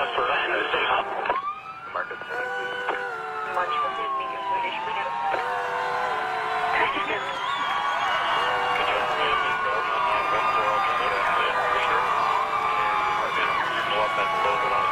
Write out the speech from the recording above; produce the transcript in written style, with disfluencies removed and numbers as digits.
Market setting, please. Manchmal sind wir völlig wieder. Could you also use the 141 for alternate? Sure. And, go up and close it on